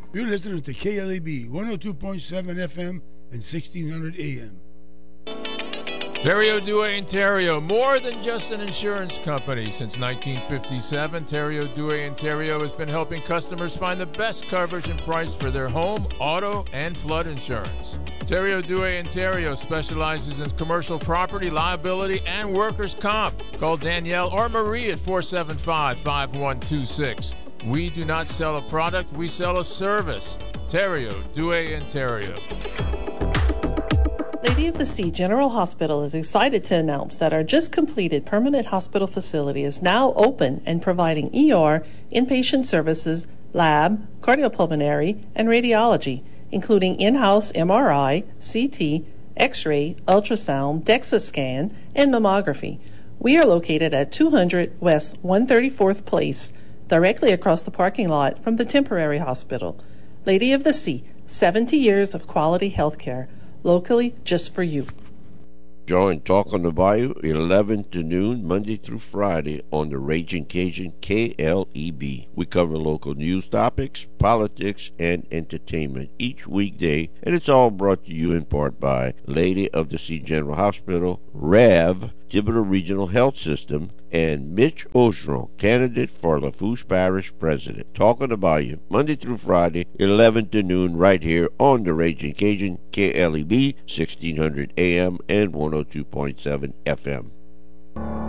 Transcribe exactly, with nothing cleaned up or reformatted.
You're listening to K L E B one oh two point seven F M and sixteen hundred A M. Terrio Dewey and Terrio, more than just an insurance company. Since nineteen fifty-seven, Terrio Dewey and Terrio has been helping customers find the best coverage and price for their home, auto, and flood insurance. Terrio Dewey and Terrio specializes in commercial property, liability, and workers' comp. Call Danielle or Marie at four seven five, five one two six. We do not sell a product, we sell a service. Terrio Dewey and Terrio. Lady of the Sea General Hospital is excited to announce that our just completed permanent hospital facility is now open and providing E R, inpatient services, lab, cardiopulmonary, and radiology, including in-house M R I, C T, X-ray, ultrasound, DEXA scan, and mammography. We are located at two hundred West one hundred thirty-fourth Place, directly across the parking lot from the temporary hospital. Lady of the Sea, seventy years of quality health care. Locally, just for you. Join Talk on the Bayou, eleven to noon, Monday through Friday on the Raging Cajun K L E B. We cover local news topics, politics, and entertainment each weekday, and it's all brought to you in part by Lady of the Sea General Hospital, Rev, Thibodeau Regional Health System, and Mitch Ogeron, candidate for Lafourche Parish President. Talk on the Bayou, Monday through Friday, eleven to noon, right here on the Raging Cajun, K L E B, sixteen hundred A M and one oh two point seven F M.